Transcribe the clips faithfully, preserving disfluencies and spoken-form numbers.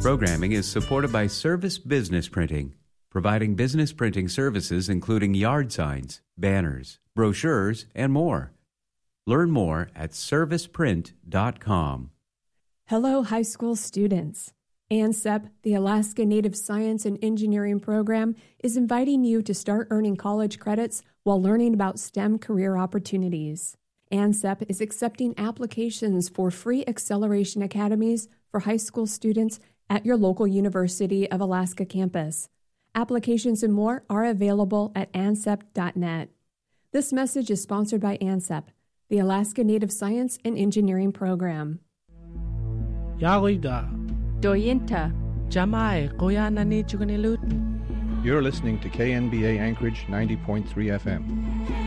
Programming is supported by Service Business Printing, providing business printing services including yard signs, banners, brochures, and more. Learn more at service print dot com. Hello, high school students. ANSEP, the Alaska Native Science and Engineering Program, is inviting you to start earning college credits while learning about STEM career opportunities. ANSEP is accepting applications for free acceleration academies for high school students at your local University of Alaska campus. Applications and more are available at ansep dot net. This message is sponsored by ANSEP, the Alaska Native Science and Engineering Program. Yarida. Doyinta. Jamai Koyana ni Chukanilut. You're listening to K N B A Anchorage ninety point three F M.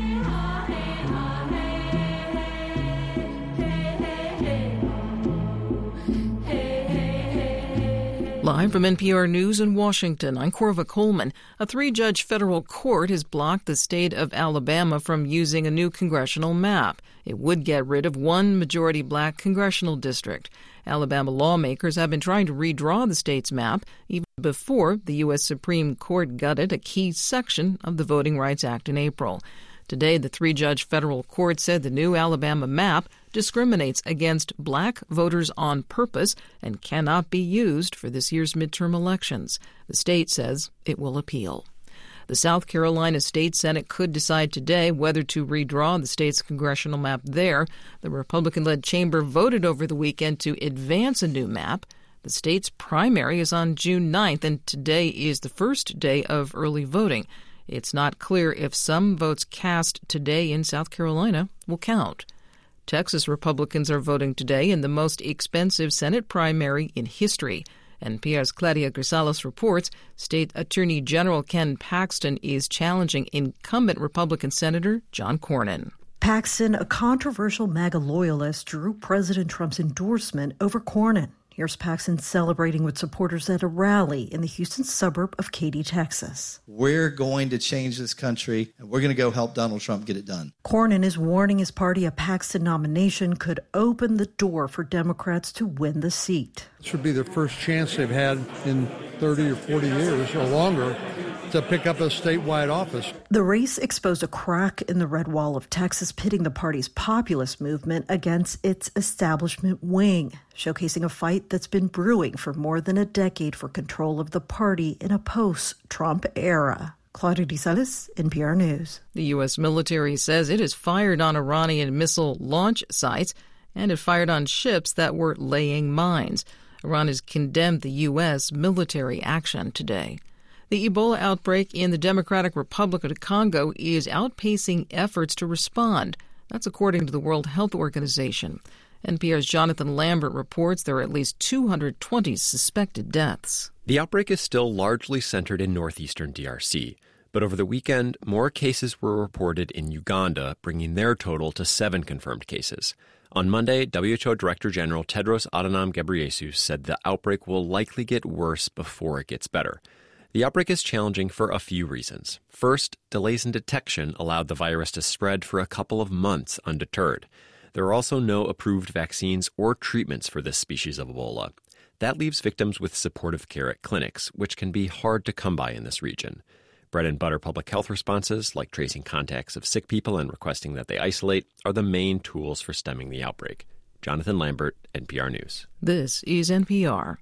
Live from N P R News in Washington, I'm Corva Coleman. A three-judge federal court has blocked the state of Alabama from using a new congressional map. It would get rid of one majority black congressional district. Alabama lawmakers have been trying to redraw the state's map even before the U S Supreme Court gutted a key section of the Voting Rights Act in April. Today, the three-judge federal court said the new Alabama map discriminates against black voters on purpose and cannot be used for this year's midterm elections. The state says it will appeal. The South Carolina State Senate could decide today whether to redraw the state's congressional map there. The Republican-led chamber voted over the weekend to advance a new map. The state's primary is on June ninth, and today is the first day of early voting. It's not clear if some votes cast today in South Carolina will count. Texas Republicans are voting today in the most expensive Senate primary in history. N P R's Claudia Grisales reports State Attorney General Ken Paxton is challenging incumbent Republican Senator John Cornyn. Paxton, a controversial MAGA loyalist, drew President Trump's endorsement over Cornyn. Here's Paxton celebrating with supporters at a rally in the Houston suburb of Katy, Texas. We're going to change this country, and we're going to go help Donald Trump get it done. Cornyn is warning his party a Paxton nomination could open the door for Democrats to win the seat. This would be their first chance they've had in thirty or forty years or longer to pick up a statewide office. The race exposed a crack in the red wall of Texas, pitting the party's populist movement against its establishment wing, showcasing a fight that's been brewing for more than a decade for control of the party in a post-Trump era. Claudia Grisales, N P R News. The U S military says it has fired on Iranian missile launch sites, and it fired on ships that were laying mines. Iran has condemned the U S military action today. The Ebola outbreak in the Democratic Republic of the Congo is outpacing efforts to respond. That's according to the World Health Organization. N P R's Jonathan Lambert reports there are at least two hundred twenty suspected deaths. The outbreak is still largely centered in northeastern D R C, but over the weekend, more cases were reported in Uganda, bringing their total to seven confirmed cases. On Monday, W H O Director General Tedros Adhanom Ghebreyesus said the outbreak will likely get worse before it gets better. The outbreak is challenging for a few reasons. First, delays in detection allowed the virus to spread for a couple of months undeterred. There are also no approved vaccines or treatments for this species of Ebola. That leaves victims with supportive care at clinics, which can be hard to come by in this region. Bread and butter public health responses, like tracing contacts of sick people and requesting that they isolate, are the main tools for stemming the outbreak. Jonathan Lambert, N P R News. This is N P R.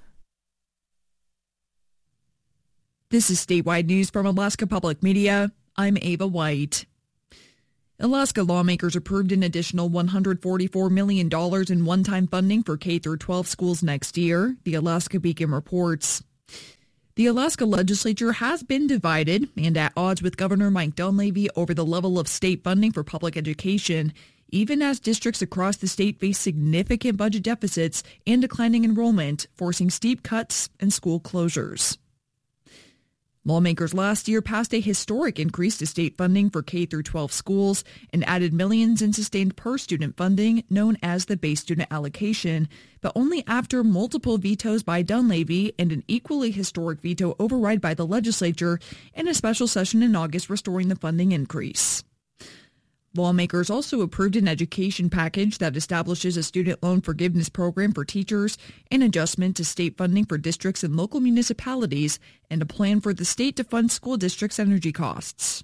This is statewide news from Alaska Public Media. I'm Ava White. Alaska lawmakers approved an additional one hundred forty-four million dollars in one-time funding for K through twelve schools next year, the Alaska Beacon reports. The Alaska legislature has been divided and at odds with Governor Mike Dunleavy over the level of state funding for public education, even as districts across the state face significant budget deficits and declining enrollment, forcing steep cuts and school closures. Lawmakers last year passed a historic increase to state funding for K through twelve schools and added millions in sustained per-student funding known as the base student allocation, but only after multiple vetoes by Dunleavy and an equally historic veto override by the legislature in a special session in August restoring the funding increase. Lawmakers also approved an education package that establishes a student loan forgiveness program for teachers, an adjustment to state funding for districts and local municipalities, and a plan for the state to fund school districts' energy costs.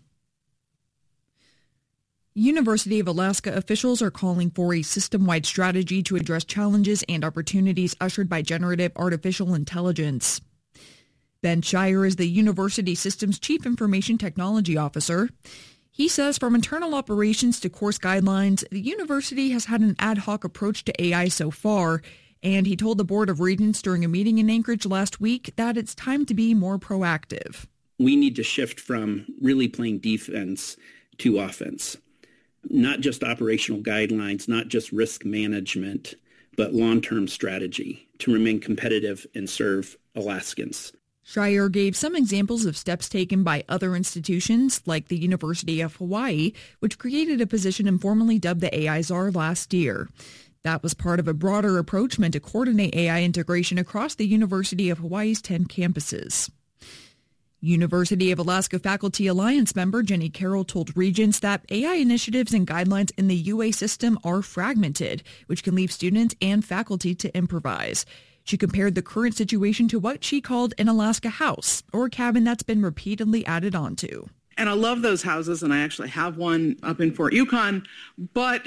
University of Alaska officials are calling for a system-wide strategy to address challenges and opportunities ushered by generative artificial intelligence. Ben Shire is the university system's chief information technology officer. He says from internal operations to course guidelines, the university has had an ad hoc approach to A I so far, and he told the Board of Regents during a meeting in Anchorage last week that it's time to be more proactive. We need to shift from really playing defense to offense. Not just operational guidelines, not just risk management, but long-term strategy to remain competitive and serve Alaskans. Shire gave some examples of steps taken by other institutions, like the University of Hawaii, which created a position informally dubbed the A I czar last year. That was part of a broader approach meant to coordinate A I integration across the University of Hawaii's ten campuses. University of Alaska Faculty Alliance member Jenny Carroll told Regents that A I initiatives and guidelines in the U A system are fragmented, which can leave students and faculty to improvise. She compared the current situation to what she called an Alaska house, or a cabin that's been repeatedly added onto. And I love those houses, and I actually have one up in Fort Yukon, but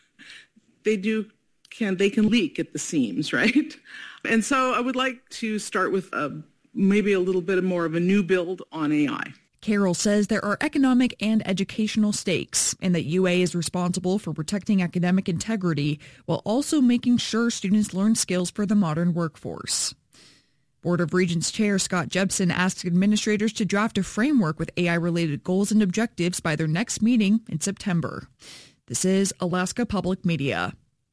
they do can they can leak at the seams, right? And so I would like to start with a, maybe a little bit more of a new build on A I. Carroll says there are economic and educational stakes, and that U A is responsible for protecting academic integrity while also making sure students learn skills for the modern workforce. Board of Regents Chair Scott Jepson asked administrators to draft a framework with A I-related goals and objectives by their next meeting in September. This is Alaska Public Media.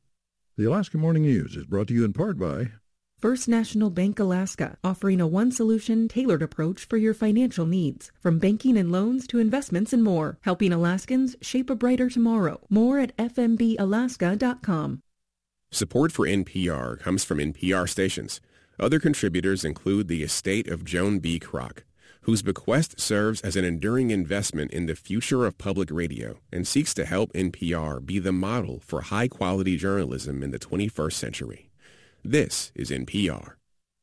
The Alaska Morning News is brought to you in part by First National Bank Alaska, offering a one-solution, tailored approach for your financial needs. From banking and loans to investments and more, helping Alaskans shape a brighter tomorrow. More at f m b alaska dot com. Support for N P R comes from N P R stations. Other contributors include the estate of Joan B. Kroc, whose bequest serves as an enduring investment in the future of public radio and seeks to help N P R be the model for high-quality journalism in the twenty-first century. This is N P R.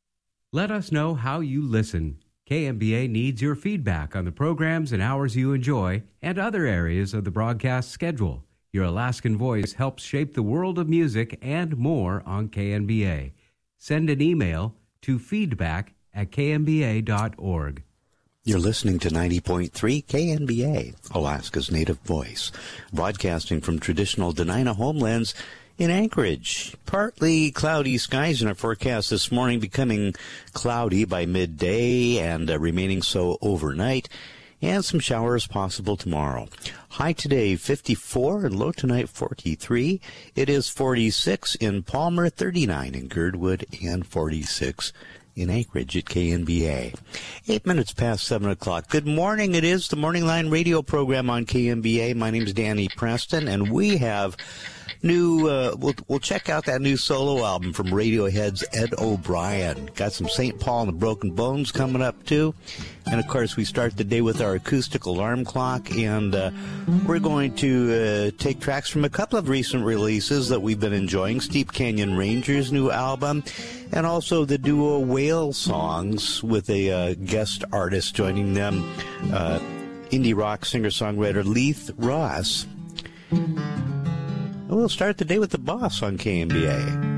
Let us know how you listen. K M B A needs your feedback on the programs and hours you enjoy and other areas of the broadcast schedule. Your Alaskan voice helps shape the world of music and more on K N B A. Send an email to feedback at k n b a dot org. You're listening to ninety point three K N B A, Alaska's native voice, broadcasting from traditional Dena'ina homelands in Anchorage. Partly cloudy skies in our forecast this morning, becoming cloudy by midday and uh, remaining so overnight, and some showers possible tomorrow. High today fifty-four and low tonight forty-three. It is forty-six in Palmer, thirty-nine in Girdwood, and forty-six in Anchorage at K N B A. Eight minutes past seven o'clock. Good morning. It is the Morning Line radio program on K N B A. My name is Danny Preston, and we have new, uh, we'll, we'll check out that new solo album from Radiohead's Ed O'Brien. Got some Saint Paul and the Broken Bones coming up, too. And, of course, we start the day with our acoustic alarm clock, and uh, we're going to uh, take tracks from a couple of recent releases that we've been enjoying. Steep Canyon Rangers' new album, and also the duo Whale Songs with a uh, guest artist joining them, uh, indie rock singer-songwriter Leith Ross. We'll start the day with the Boss on K N B A.